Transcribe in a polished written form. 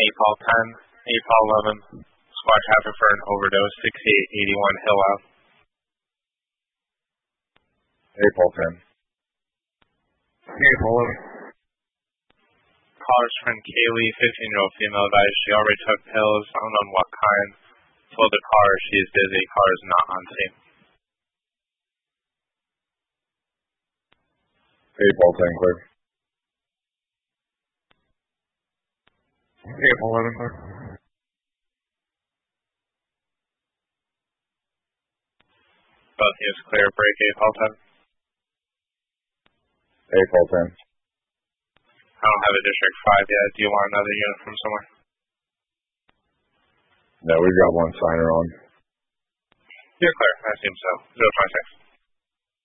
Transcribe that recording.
8 Paul 10, 8 Paul 11, squad traffic for an overdose, 6881 Hill Ave. 8 Paul 10. 8 Paul 11. Caller's friend Kaylee, 15-year-old female, advised she already took pills, unknown what kind. Told the caller she is busy, caller is not on scene. 8 Paul 10, clear. 8 Paul 11, clear. Both units clear, break 8 Paul 10. 8 Paul 10. I don't have a District 5 yet. Do you want another unit from somewhere? No, we've got one signer on. You're clear. I assume so. 056.